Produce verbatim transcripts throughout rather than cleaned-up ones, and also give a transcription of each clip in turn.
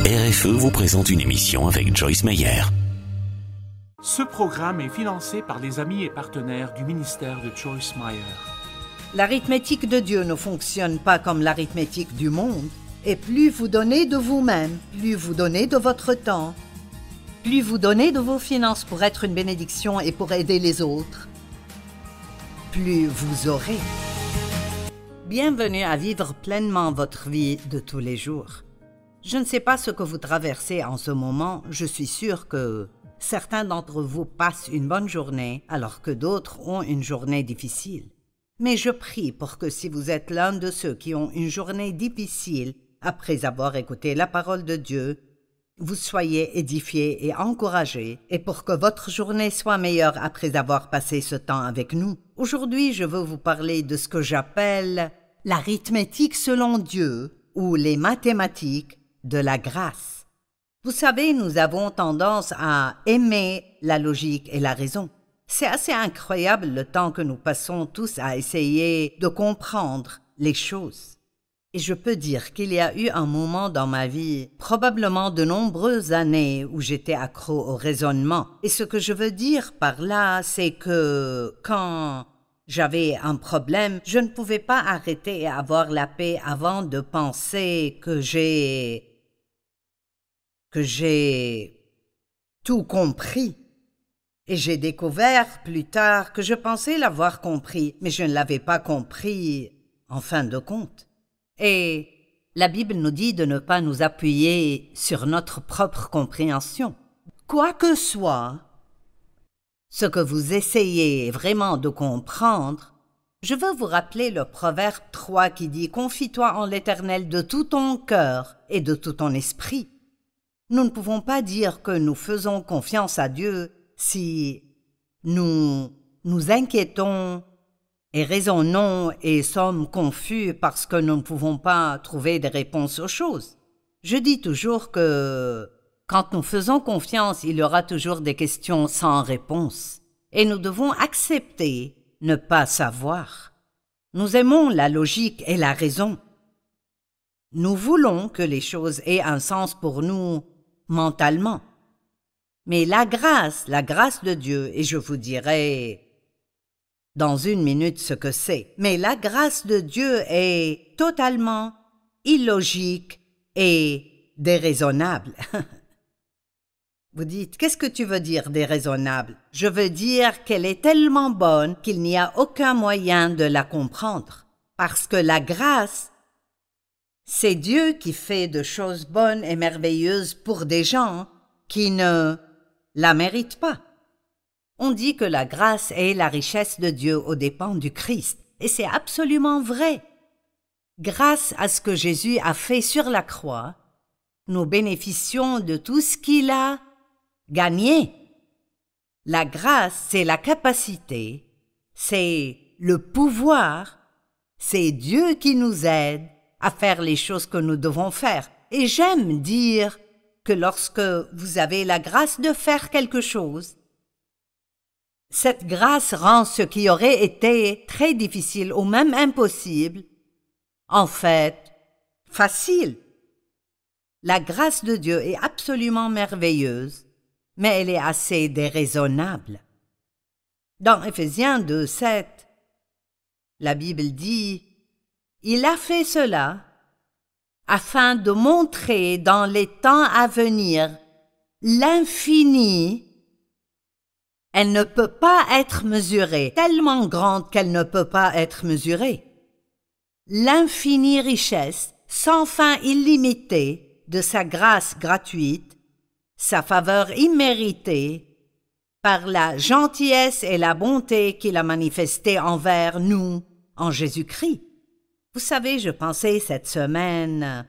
R F E vous présente une émission avec Joyce Meyer. Ce programme est financé par les amis et partenaires du ministère de Joyce Meyer. L'arithmétique de Dieu ne fonctionne pas comme l'arithmétique du monde. Et plus vous donnez de vous-même, plus vous donnez de votre temps, plus vous donnez de vos finances pour être une bénédiction et pour aider les autres, plus vous aurez. Bienvenue à vivre pleinement votre vie de tous les jours. Je ne sais pas ce que vous traversez en ce moment, je suis sûre que certains d'entre vous passent une bonne journée alors que d'autres ont une journée difficile. Mais je prie pour que si vous êtes l'un de ceux qui ont une journée difficile après avoir écouté la parole de Dieu, vous soyez édifiés et encouragés et pour que votre journée soit meilleure après avoir passé ce temps avec nous. Aujourd'hui, je veux vous parler de ce que j'appelle l'arithmétique selon Dieu ou les mathématiques de la grâce. Vous savez, nous avons tendance à aimer la logique et la raison. C'est assez incroyable le temps que nous passons tous à essayer de comprendre les choses. Et je peux dire qu'il y a eu un moment dans ma vie, probablement de nombreuses années, où j'étais accro au raisonnement. Et ce que je veux dire par là, c'est que quand j'avais un problème, je ne pouvais pas arrêter et avoir la paix avant de penser que j'ai... que j'ai tout compris. Et j'ai découvert plus tard que je pensais l'avoir compris, mais je ne l'avais pas compris en fin de compte. Et la Bible nous dit de ne pas nous appuyer sur notre propre compréhension. Quoi que soit ce que vous essayez vraiment de comprendre, je veux vous rappeler le Proverbe trois qui dit « Confie-toi en l'Éternel de tout ton cœur et de tout ton esprit ». Nous ne pouvons pas dire que nous faisons confiance à Dieu si nous nous inquiétons et raisonnons et sommes confus parce que nous ne pouvons pas trouver des réponses aux choses. Je dis toujours que quand nous faisons confiance, il y aura toujours des questions sans réponse. Et nous devons accepter ne pas savoir. Nous aimons la logique et la raison. Nous voulons que les choses aient un sens pour nous mentalement. Mais la grâce, la grâce de Dieu, et je vous dirai dans une minute ce que c'est, mais la grâce de Dieu est totalement illogique et déraisonnable. Vous dites, qu'est-ce que tu veux dire déraisonnable? Je veux dire qu'elle est tellement bonne qu'il n'y a aucun moyen de la comprendre. Parce que la grâce, c'est Dieu qui fait de choses bonnes et merveilleuses pour des gens qui ne la méritent pas. On dit que la grâce est la richesse de Dieu aux dépens du Christ, et c'est absolument vrai. Grâce à ce que Jésus a fait sur la croix, nous bénéficions de tout ce qu'il a gagné. La grâce, c'est la capacité, c'est le pouvoir, c'est Dieu qui nous aide à faire les choses que nous devons faire. Et j'aime dire que lorsque vous avez la grâce de faire quelque chose, cette grâce rend ce qui aurait été très difficile ou même impossible, en fait, facile. La grâce de Dieu est absolument merveilleuse, mais elle est assez déraisonnable. Dans Éphésiens deux, sept, la Bible dit « Il a fait cela afin de montrer dans les temps à venir l'infini. Elle ne peut pas être mesurée, tellement grande qu'elle ne peut pas être mesurée. L'infinie richesse, sans fin illimitée, de sa grâce gratuite, sa faveur imméritée, par la gentillesse et la bonté qu'il a manifestée envers nous en Jésus-Christ. » Vous savez, je pensais cette semaine,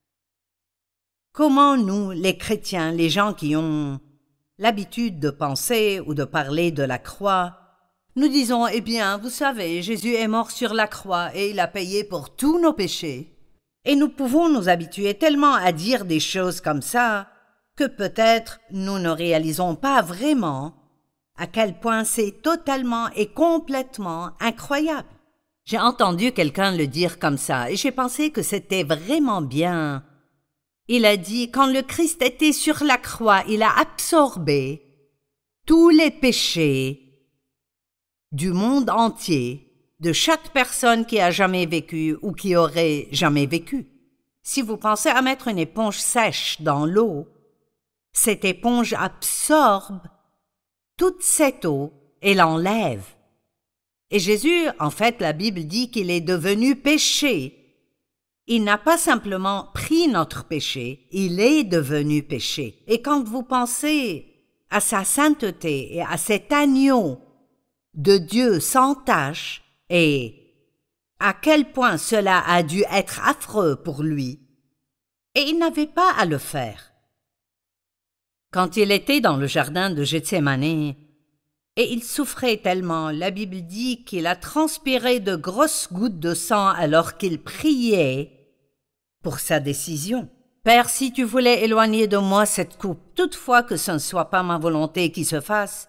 comment nous, les chrétiens, les gens qui ont l'habitude de penser ou de parler de la croix, nous disons, eh bien, vous savez, Jésus est mort sur la croix et il a payé pour tous nos péchés. Et nous pouvons nous habituer tellement à dire des choses comme ça que peut-être nous ne réalisons pas vraiment à quel point c'est totalement et complètement incroyable. J'ai entendu quelqu'un le dire comme ça et j'ai pensé que c'était vraiment bien Il a dit, quand le Christ était sur la croix, il a absorbé tous les péchés du monde entier, de chaque personne qui a jamais vécu ou qui aurait jamais vécu. Si vous pensez à mettre une éponge sèche dans l'eau, cette éponge absorbe toute cette eau et l'enlève. Et Jésus, en fait, la Bible dit qu'il est devenu péché. Il n'a pas simplement pris notre péché, il est devenu péché. Et quand vous pensez à sa sainteté et à cet agneau de Dieu sans tache, et à quel point cela a dû être affreux pour lui, et il n'avait pas à le faire. Quand il était dans le jardin de Gethsémani, et il souffrait tellement, la Bible dit qu'il a transpiré de grosses gouttes de sang alors qu'il priait pour sa décision. « Père, si tu voulais éloigner de moi cette coupe, toutefois que ce ne soit pas ma volonté qui se fasse,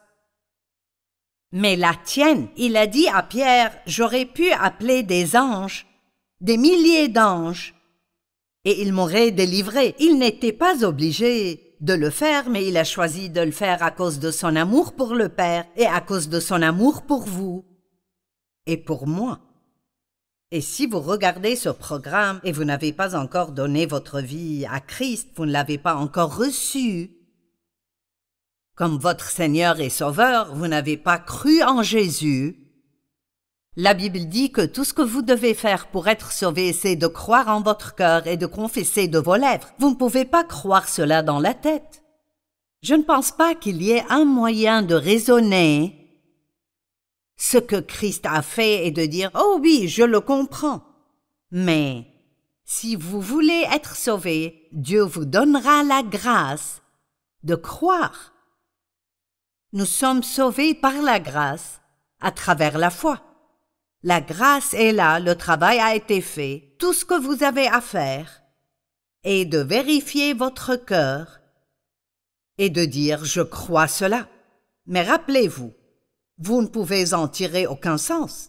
mais la tienne. » Il a dit à Pierre, « J'aurais pu appeler des anges, des milliers d'anges, et ils m'auraient délivré. » Il n'était pas obligé de le faire, mais il a choisi de le faire à cause de son amour pour le Père et à cause de son amour pour vous et pour moi. Et si vous regardez ce programme et vous n'avez pas encore donné votre vie à Christ, vous ne l'avez pas encore reçu comme votre Seigneur et Sauveur, vous n'avez pas cru en Jésus, la Bible dit que tout ce que vous devez faire pour être sauvé, c'est de croire en votre cœur et de confesser de vos lèvres. Vous ne pouvez pas croire cela dans la tête. Je ne pense pas qu'il y ait un moyen de raisonner ce que Christ a fait et de dire « Oh oui, je le comprends ». Mais si vous voulez être sauvé, Dieu vous donnera la grâce de croire. Nous sommes sauvés par la grâce à travers la foi. La grâce est là, le travail a été fait. Tout ce que vous avez à faire est de vérifier votre cœur et de dire « Je crois cela ». Mais rappelez-vous, vous ne pouvez en tirer aucun sens.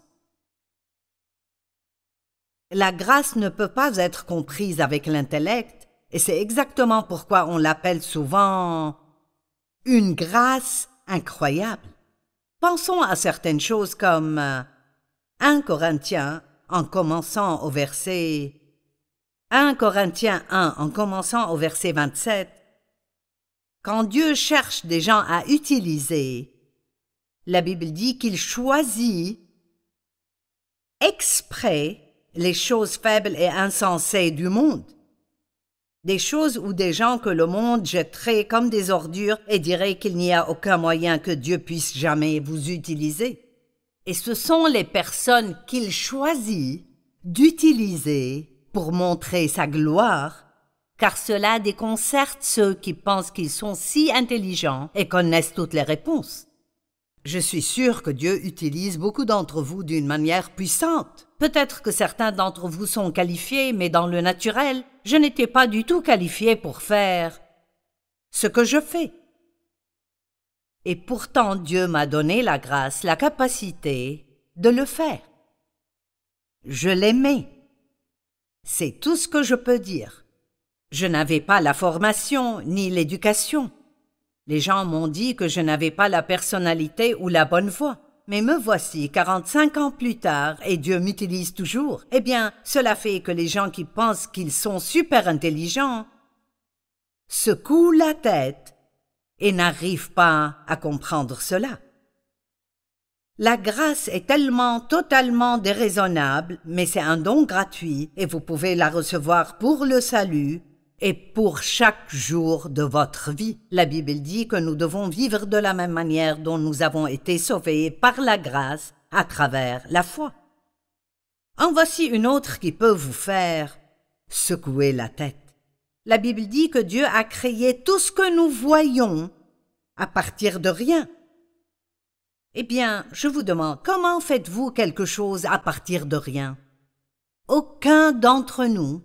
La grâce ne peut pas être comprise avec l'intellect, et c'est exactement pourquoi on l'appelle souvent une grâce incroyable. Pensons à certaines choses comme un Corinthiens en commençant au verset un Corinthiens un en commençant au verset vingt-sept. Quand Dieu cherche des gens à utiliser, la Bible dit qu'il choisit exprès les choses faibles et insensées du monde. Des choses ou des gens que le monde jetterait comme des ordures et dirait qu'il n'y a aucun moyen que Dieu puisse jamais vous utiliser. Et ce sont les personnes qu'il choisit d'utiliser pour montrer sa gloire, car cela déconcerte ceux qui pensent qu'ils sont si intelligents et connaissent toutes les réponses. Je suis sûr que Dieu utilise beaucoup d'entre vous d'une manière puissante. Peut-être que certains d'entre vous sont qualifiés, mais dans le naturel, je n'étais pas du tout qualifié pour faire ce que je fais. Et pourtant, Dieu m'a donné la grâce, la capacité de le faire. Je l'aimais. C'est tout ce que je peux dire. Je n'avais pas la formation ni l'éducation. Les gens m'ont dit que je n'avais pas la personnalité ou la bonne voix. Mais me voici quarante-cinq ans plus tard et Dieu m'utilise toujours. Eh bien, cela fait que les gens qui pensent qu'ils sont super intelligents secouent la tête et n'arrivent pas à comprendre cela. La grâce est tellement totalement déraisonnable, mais c'est un don gratuit et vous pouvez la recevoir pour le salut et pour chaque jour de votre vie. La Bible dit que nous devons vivre de la même manière dont nous avons été sauvés par la grâce à travers la foi. En voici une autre qui peut vous faire secouer la tête. La Bible dit que Dieu a créé tout ce que nous voyons à partir de rien. Eh bien, je vous demande, comment faites-vous quelque chose à partir de rien? Aucun d'entre nous,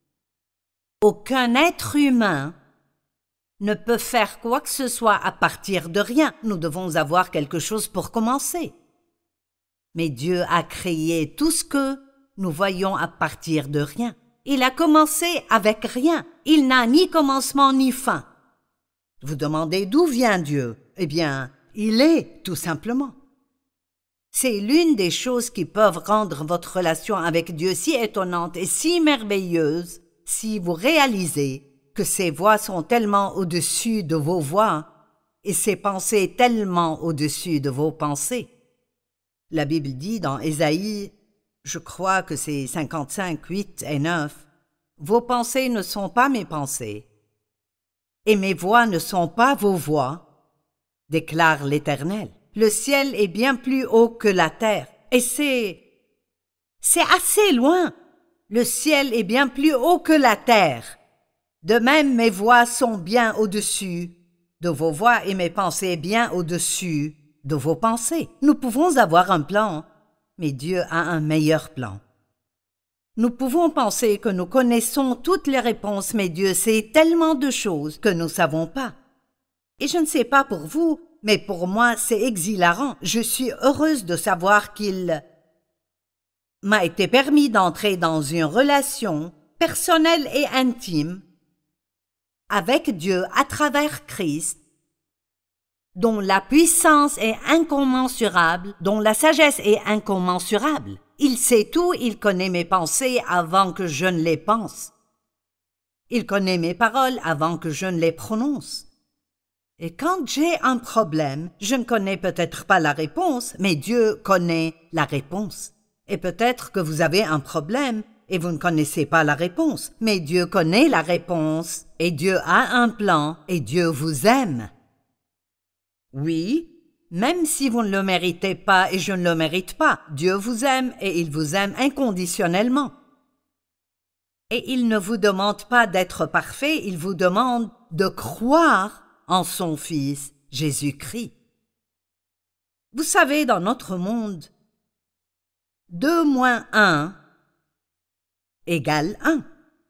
aucun être humain ne peut faire quoi que ce soit à partir de rien. Nous devons avoir quelque chose pour commencer. Mais Dieu a créé tout ce que nous voyons à partir de rien. Il a commencé avec rien. Il n'a ni commencement ni fin. Vous demandez d'où vient Dieu? Eh bien, il est, tout simplement. C'est l'une des choses qui peuvent rendre votre relation avec Dieu si étonnante et si merveilleuse si vous réalisez que ses voix sont tellement au-dessus de vos voix et ses pensées tellement au-dessus de vos pensées. La Bible dit dans Ésaïe, je crois que c'est cinquante-cinq, huit et neuf, « Vos pensées ne sont pas mes pensées, et mes voix ne sont pas vos voix, déclare l'Éternel. Le ciel est bien plus haut que la terre, et c'est... c'est assez loin. Le ciel est bien plus haut que la terre. De même, mes voix sont bien au-dessus de vos voix et mes pensées bien au-dessus de vos pensées. Nous pouvons avoir un plan, mais Dieu a un meilleur plan. Nous pouvons penser que nous connaissons toutes les réponses, mais Dieu sait tellement de choses que nous ne savons pas. Et je ne sais pas pour vous, mais pour moi, c'est exhilarant. Je suis heureuse de savoir qu'il m'a été permis d'entrer dans une relation personnelle et intime avec Dieu à travers Christ, dont la puissance est incommensurable, dont la sagesse est incommensurable. Il sait tout, il connaît mes pensées avant que je ne les pense. Il connaît mes paroles avant que je ne les prononce. Et quand j'ai un problème, je ne connais peut-être pas la réponse, mais Dieu connaît la réponse. Et peut-être que vous avez un problème et vous ne connaissez pas la réponse, mais Dieu connaît la réponse, et Dieu a un plan, et Dieu vous aime. Oui, même si vous ne le méritez pas et je ne le mérite pas, Dieu vous aime et il vous aime inconditionnellement. Et il ne vous demande pas d'être parfait, il vous demande de croire en son Fils, Jésus-Christ. Vous savez, dans notre monde, deux moins un égale un.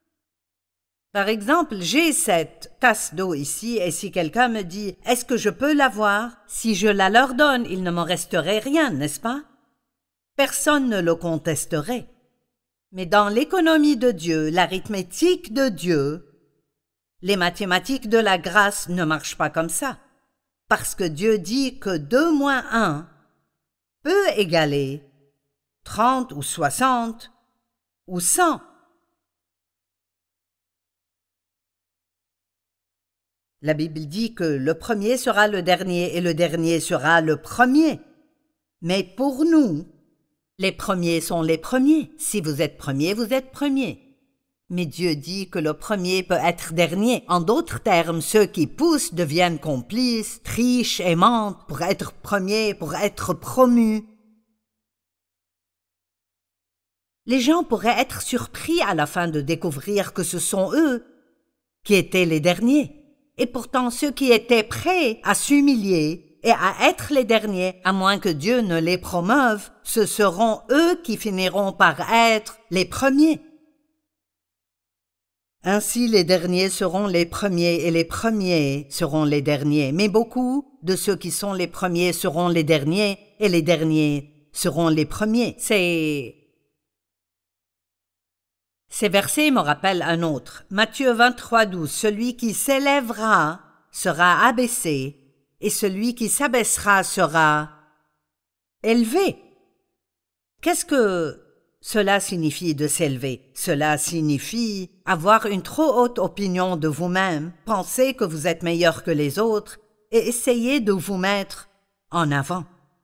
Par exemple, j'ai cette tasse d'eau ici et si quelqu'un me dit « Est-ce que je peux l'avoir ?» Si je la leur donne, il ne m'en resterait rien, n'est-ce pas? Personne ne le contesterait. Mais dans l'économie de Dieu, l'arithmétique de Dieu, les mathématiques de la grâce ne marchent pas comme ça. Parce que Dieu dit que deux moins un peut égaler trente ou soixante ou cent. La Bible dit que le premier sera le dernier et le dernier sera le premier. Mais pour nous, les premiers sont les premiers. Si vous êtes premier, vous êtes premier. Mais Dieu dit que le premier peut être dernier. En d'autres termes, ceux qui poussent deviennent complices, trichent et mentent pour être premiers, pour être promus. Les gens pourraient être surpris à la fin de découvrir que ce sont eux qui étaient les derniers. Et pourtant, ceux qui étaient prêts à s'humilier et à être les derniers, à moins que Dieu ne les promeuve, ce seront eux qui finiront par être les premiers. Ainsi, les derniers seront les premiers et les premiers seront les derniers. Mais beaucoup de ceux qui sont les premiers seront les derniers et les derniers seront les premiers. C'est... Ces versets me rappellent un autre. Matthieu vingt-trois, douze. Celui qui s'élèvera sera abaissé, et celui qui s'abaissera sera élevé. Qu'est-ce que cela signifie de s'élever? Cela signifie avoir une trop haute opinion de vous-même, penser que vous êtes meilleur que les autres, et essayer de vous mettre en avant.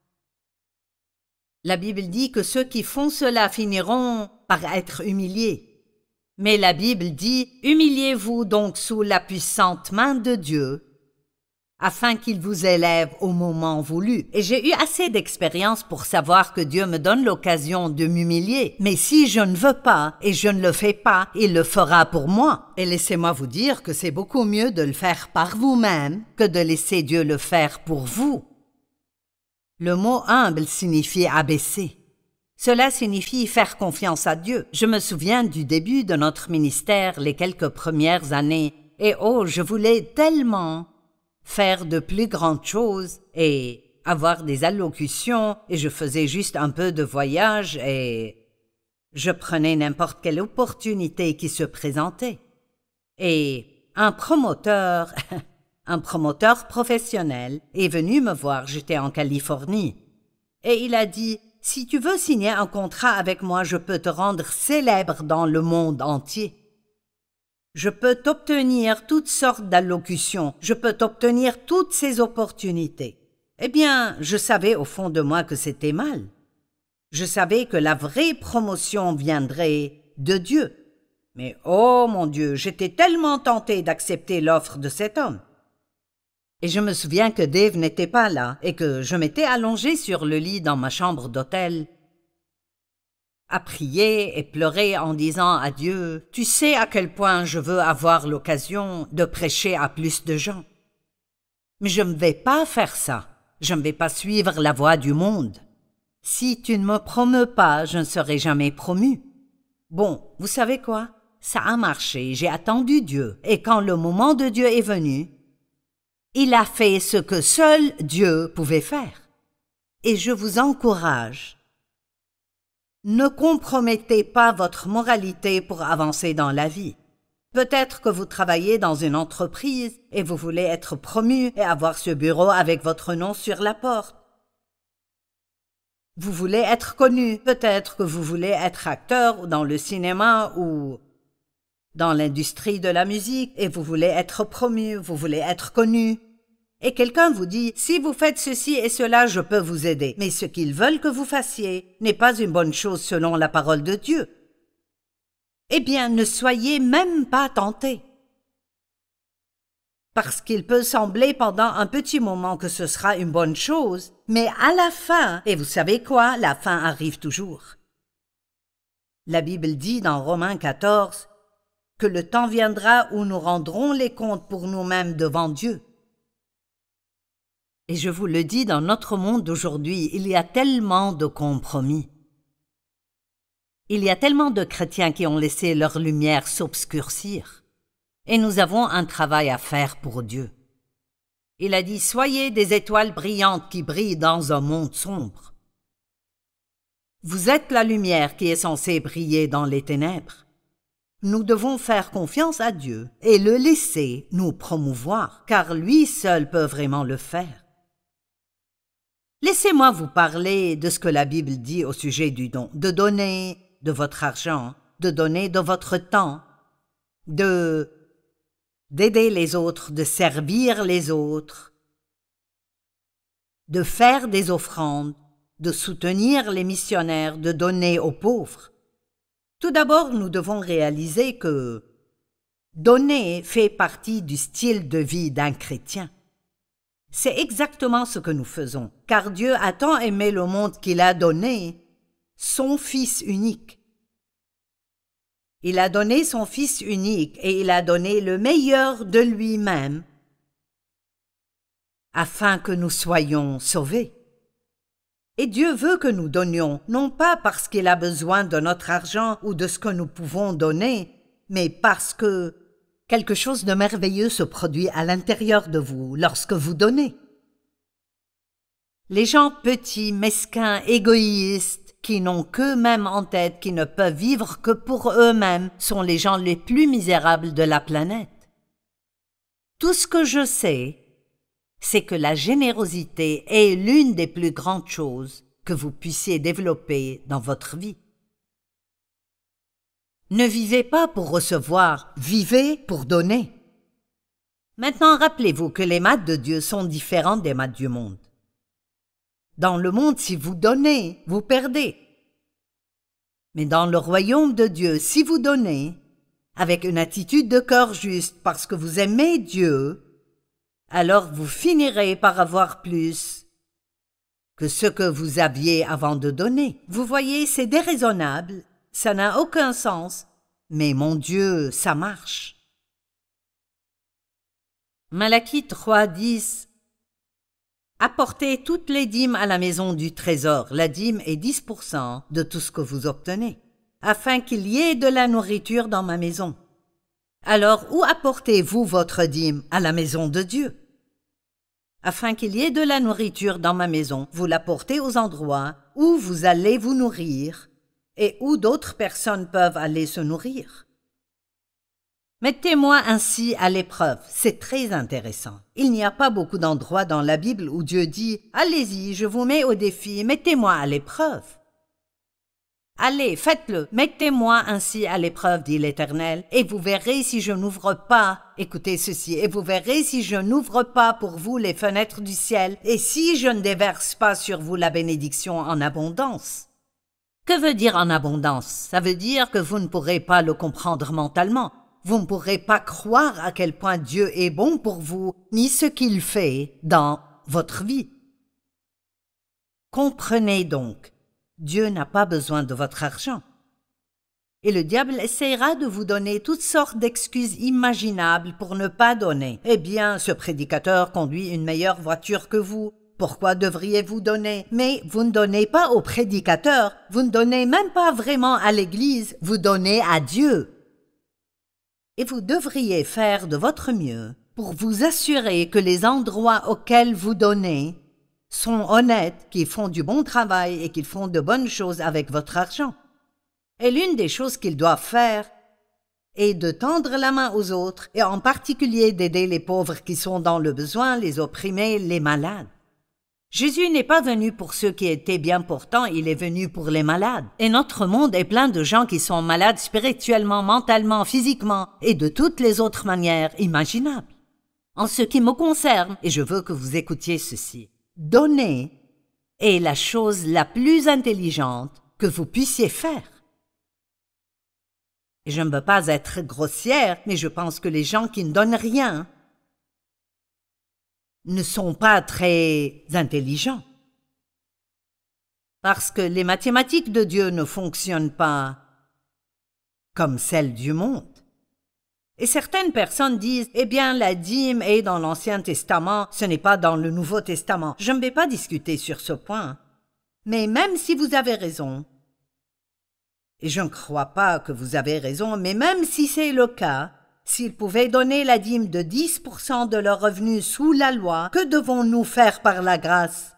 La Bible dit que ceux qui font cela finiront par être humiliés. Mais la Bible dit « Humiliez-vous donc sous la puissante main de Dieu, afin qu'il vous élève au moment voulu. » Et j'ai eu assez d'expérience pour savoir que Dieu me donne l'occasion de m'humilier. Mais si je ne veux pas et je ne le fais pas, il le fera pour moi. Et laissez-moi vous dire que c'est beaucoup mieux de le faire par vous-même que de laisser Dieu le faire pour vous. Le mot « humble » signifie « abaisser ». Cela signifie faire confiance à Dieu. Je me souviens du début de notre ministère, les quelques premières années, et oh, je voulais tellement faire de plus grandes choses et avoir des allocutions, et je faisais juste un peu de voyage et je prenais n'importe quelle opportunité qui se présentait. Et un promoteur, un promoteur professionnel est venu me voir, j'étais en Californie, et il a dit « Si tu veux signer un contrat avec moi, je peux te rendre célèbre dans le monde entier. Je peux t'obtenir toutes sortes d'allocutions, je peux t'obtenir toutes ces opportunités. » Eh bien, je savais au fond de moi que c'était mal. Je savais que la vraie promotion viendrait de Dieu. Mais oh mon Dieu, j'étais tellement tentée d'accepter l'offre de cet homme. Et je me souviens que Dave n'était pas là et que je m'étais allongée sur le lit dans ma chambre d'hôtel à prier et pleurer en disant à Dieu « Tu sais à quel point je veux avoir l'occasion de prêcher à plus de gens. Mais je ne vais pas faire ça. Je ne vais pas suivre la voie du monde. Si tu ne me promeux pas, je ne serai jamais promu. » Bon, vous savez quoi? Ça a marché, j'ai attendu Dieu. Et quand le moment de Dieu est venu, il a fait ce que seul Dieu pouvait faire. Et je vous encourage. Ne compromettez pas votre moralité pour avancer dans la vie. Peut-être que vous travaillez dans une entreprise et vous voulez être promu et avoir ce bureau avec votre nom sur la porte. Vous voulez être connu. Peut-être que vous voulez être acteur ou dans le cinéma ou dans l'industrie de la musique et vous voulez être promu, vous voulez être connu. Et quelqu'un vous dit, si vous faites ceci et cela, je peux vous aider. Mais ce qu'ils veulent que vous fassiez n'est pas une bonne chose selon la parole de Dieu. Eh bien, ne soyez même pas tentés. Parce qu'il peut sembler pendant un petit moment que ce sera une bonne chose, mais à la fin, et vous savez quoi, la fin arrive toujours. La Bible dit dans Romains quatorze que le temps viendra où nous rendrons les comptes pour nous-mêmes devant Dieu. Et je vous le dis, dans notre monde d'aujourd'hui, il y a tellement de compromis. Il y a tellement de chrétiens qui ont laissé leur lumière s'obscurcir. Et nous avons un travail à faire pour Dieu. Il a dit, soyez des étoiles brillantes qui brillent dans un monde sombre. Vous êtes la lumière qui est censée briller dans les ténèbres. Nous devons faire confiance à Dieu et le laisser nous promouvoir, car lui seul peut vraiment le faire. Laissez-moi vous parler de ce que la Bible dit au sujet du don, de donner de votre argent, de donner de votre temps, de d'aider les autres, de servir les autres, de faire des offrandes, de soutenir les missionnaires, de donner aux pauvres. Tout d'abord, nous devons réaliser que donner fait partie du style de vie d'un chrétien. C'est exactement ce que nous faisons, car Dieu a tant aimé le monde qu'il a donné son Fils unique. Il a donné son Fils unique et il a donné le meilleur de lui-même afin que nous soyons sauvés. Et Dieu veut que nous donnions, non pas parce qu'il a besoin de notre argent ou de ce que nous pouvons donner, mais parce que quelque chose de merveilleux se produit à l'intérieur de vous lorsque vous donnez. Les gens petits, mesquins, égoïstes, qui n'ont qu'eux-mêmes en tête, qui ne peuvent vivre que pour eux-mêmes, sont les gens les plus misérables de la planète. Tout ce que je sais, c'est que la générosité est l'une des plus grandes choses que vous puissiez développer dans votre vie. Ne vivez pas pour recevoir, vivez pour donner. Maintenant, rappelez-vous que les maths de Dieu sont différentes des maths du monde. Dans le monde, si vous donnez, vous perdez. Mais dans le royaume de Dieu, si vous donnez, avec une attitude de cœur juste parce que vous aimez Dieu, alors vous finirez par avoir plus que ce que vous aviez avant de donner. Vous voyez, c'est déraisonnable, ça n'a aucun sens, mais mon Dieu, ça marche. Malachie trois, dix. Apportez toutes les dîmes à la maison du trésor. La dîme est dix pour cent de tout ce que vous obtenez, afin qu'il y ait de la nourriture dans ma maison. Alors, où apportez-vous votre dîme? À la maison de Dieu. Afin qu'il y ait de la nourriture dans ma maison, vous l'apportez aux endroits où vous allez vous nourrir et où d'autres personnes peuvent aller se nourrir. Mettez-moi ainsi à l'épreuve. C'est très intéressant. Il n'y a pas beaucoup d'endroits dans la Bible où Dieu dit « Allez-y, je vous mets au défi, mettez-moi à l'épreuve. » Allez, faites-le, mettez-moi ainsi à l'épreuve, dit l'Éternel, et vous verrez si je n'ouvre pas, écoutez ceci, et vous verrez si je n'ouvre pas pour vous les fenêtres du ciel, et si je ne déverse pas sur vous la bénédiction en abondance. Que veut dire en abondance? Ça veut dire que vous ne pourrez pas le comprendre mentalement. Vous ne pourrez pas croire à quel point Dieu est bon pour vous, ni ce qu'il fait dans votre vie. Comprenez donc, Dieu n'a pas besoin de votre argent. Et le diable essaiera de vous donner toutes sortes d'excuses imaginables pour ne pas donner. Eh bien, ce prédicateur conduit une meilleure voiture que vous. Pourquoi devriez-vous donner? Mais vous ne donnez pas au prédicateur, vous ne donnez même pas vraiment à l'Église, vous donnez à Dieu. Et vous devriez faire de votre mieux pour vous assurer que les endroits auxquels vous donnez sont honnêtes, qu'ils font du bon travail et qu'ils font de bonnes choses avec votre argent. Et l'une des choses qu'ils doivent faire est de tendre la main aux autres et en particulier d'aider les pauvres qui sont dans le besoin, les opprimés, les malades. Jésus n'est pas venu pour ceux qui étaient bien portants, il est venu pour les malades. Et notre monde est plein de gens qui sont malades spirituellement, mentalement, physiquement et de toutes les autres manières imaginables. En ce qui me concerne, et je veux que vous écoutiez ceci, donner est la chose la plus intelligente que vous puissiez faire. Et je ne veux pas être grossière, mais je pense que les gens qui ne donnent rien ne sont pas très intelligents. Parce que les mathématiques de Dieu ne fonctionnent pas comme celles du monde. Et certaines personnes disent, eh bien, la dîme est dans l'Ancien Testament, ce n'est pas dans le Nouveau Testament. Je ne vais pas discuter sur ce point. Mais même si vous avez raison, et je ne crois pas que vous avez raison, mais même si c'est le cas, s'ils pouvaient donner la dîme de dix pour cent de leurs revenus sous la loi, que devons-nous faire par la grâce?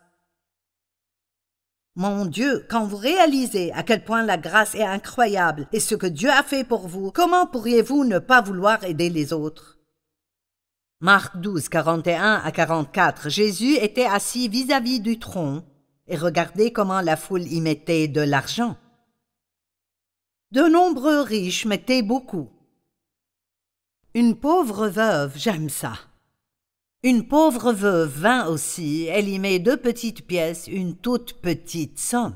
Mon Dieu, quand vous réalisez à quel point la grâce est incroyable et ce que Dieu a fait pour vous, comment pourriez-vous ne pas vouloir aider les autres? Marc douze, quarante et un à quarante-quatre, Jésus était assis vis-à-vis du trône et regardez comment la foule y mettait de l'argent. De nombreux riches mettaient beaucoup. Une pauvre veuve, j'aime ça. Une pauvre veuve vint aussi, elle y met deux petites pièces, une toute petite somme.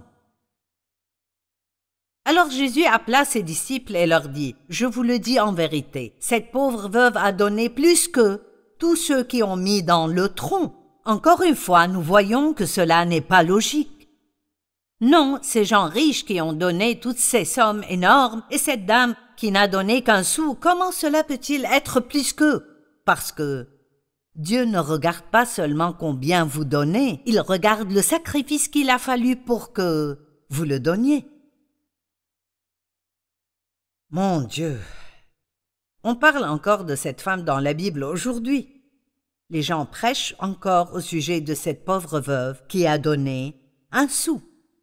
Alors Jésus appela ses disciples et leur dit, « Je vous le dis en vérité, cette pauvre veuve a donné plus que tous ceux qui ont mis dans le tronc. Encore une fois, nous voyons que cela n'est pas logique. Non, ces gens riches qui ont donné toutes ces sommes énormes, et cette dame qui n'a donné qu'un sou, comment cela peut-il être plus qu'eux? Parce que Dieu ne regarde pas seulement combien vous donnez, il regarde le sacrifice qu'il a fallu pour que vous le donniez. Mon Dieu! On parle encore de cette femme dans la Bible aujourd'hui. Les gens prêchent encore au sujet de cette pauvre veuve qui a donné un sou.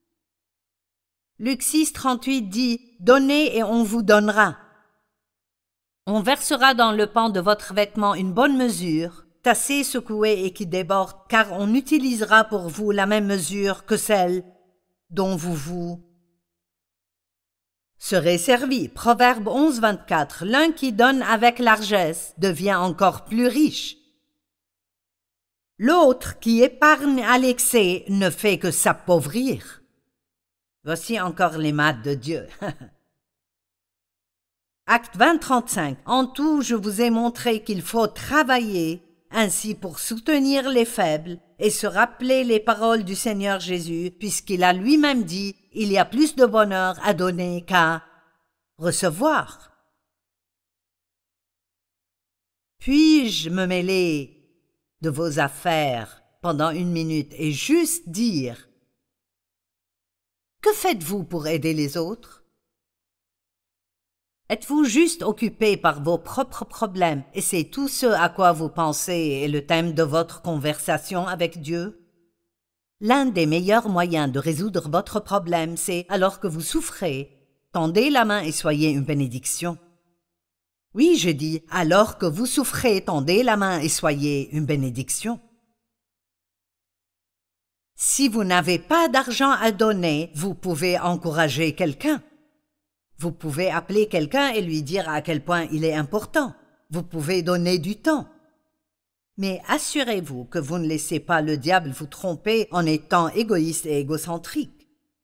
Luc six, trente-huit dit « Donnez et on vous donnera. On versera dans le pan de votre vêtement une bonne mesure, tassée, secouée et qui déborde, car on utilisera pour vous la même mesure que celle dont vous vous serez servi. » Proverbe onze, vingt-quatre. L'un qui donne avec largesse devient encore plus riche. L'autre qui épargne à l'excès ne fait que s'appauvrir. Voici encore les maths de Dieu. Acte vingt, trente-cinq. En tout, je vous ai montré qu'il faut travailler ainsi pour soutenir les faibles et se rappeler les paroles du Seigneur Jésus, puisqu'il a lui-même dit, il y a plus de bonheur à donner qu'à recevoir. Puis-je me mêler de vos affaires pendant une minute et juste dire, que faites-vous pour aider les autres? Êtes-vous juste occupé par vos propres problèmes et c'est tout ce à quoi vous pensez est le thème de votre conversation avec Dieu? L'un des meilleurs moyens de résoudre votre problème, c'est, alors que vous souffrez, tendez la main et soyez une bénédiction. Oui, j'ai dit, alors que vous souffrez, tendez la main et soyez une bénédiction. Si vous n'avez pas d'argent à donner, vous pouvez encourager quelqu'un. Vous pouvez appeler quelqu'un et lui dire à quel point il est important. Vous pouvez donner du temps. Mais assurez-vous que vous ne laissez pas le diable vous tromper en étant égoïste et égocentrique.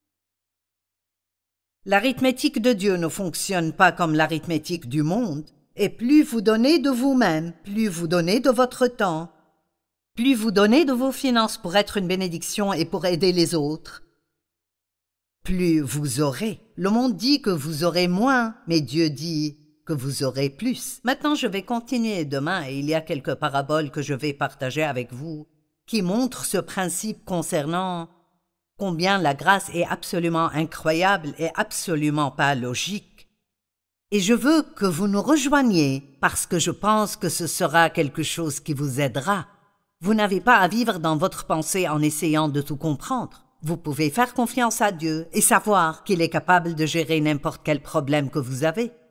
L'arithmétique de Dieu ne fonctionne pas comme l'arithmétique du monde, et plus vous donnez de vous-même, plus vous donnez de votre temps, plus vous donnez de vos finances pour être une bénédiction et pour aider les autres, plus vous aurez. Le monde dit que vous aurez moins, mais Dieu dit que vous aurez plus. Maintenant, je vais continuer demain et il y a quelques paraboles que je vais partager avec vous qui montrent ce principe concernant combien la grâce est absolument incroyable et absolument pas logique. Et je veux que vous nous rejoigniez parce que je pense que ce sera quelque chose qui vous aidera. Vous n'avez pas à vivre dans votre pensée en essayant de tout comprendre. Vous pouvez faire confiance à Dieu et savoir qu'il est capable de gérer n'importe quel problème que vous avez.